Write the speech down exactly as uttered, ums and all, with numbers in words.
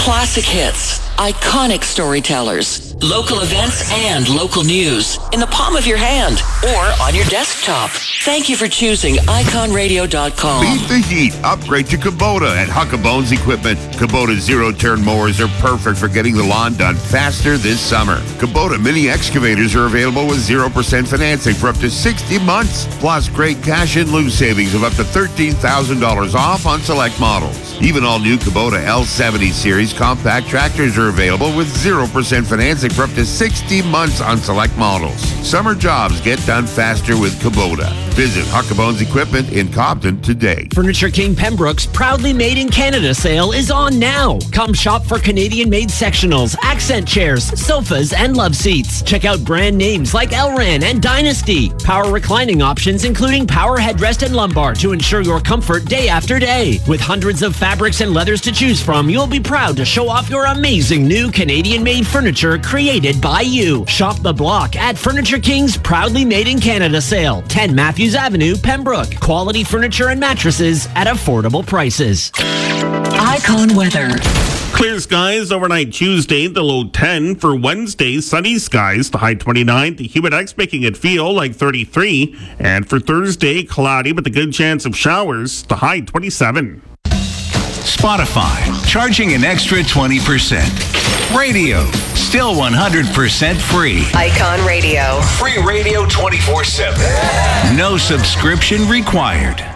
Classic hits, iconic storytellers, local events and local news in the palm of your hand or on your desktop. Thank you for choosing icon radio dot com. Beat the heat. Upgrade to Kubota at Huckabones Equipment. Kubota zero-turn mowers are perfect for getting the lawn done faster this summer. Kubota mini excavators are available with zero percent financing for up to sixty months. Plus, great cash in lieu savings of up to thirteen thousand dollars off on select models. Even all new Kubota L seventy series compact tractors are available with zero percent financing for up to sixty months on select models. Summer jobs get done faster with Kubota. Visit Huckabones Equipment in Cobden today. Furniture King Pembroke's Proudly Made in Canada sale is on now. Come shop for Canadian-made sectionals, accent chairs, sofas, and love seats. Check out brand names like Elran and Dynasty. Power reclining options including power headrest and lumbar to ensure your comfort day after day. With hundreds of fabrics and leathers to choose from, you'll be proud to show off your amazing new Canadian-made furniture created by you. Shop the block at Furniture King's Proudly Made in Canada sale. ten Matthews Avenue, Pembroke. Quality furniture and mattresses at affordable prices. Icon weather. Clear skies overnight Tuesday, the low ten. For Wednesday, sunny skies, the high twenty-nine. The Humidex making it feel like thirty-three. And for Thursday, cloudy with a good chance of showers, the high twenty-seven. Spotify, charging an extra twenty percent. Radio, still one hundred percent free. Icon Radio. Free radio twenty-four seven. No subscription required.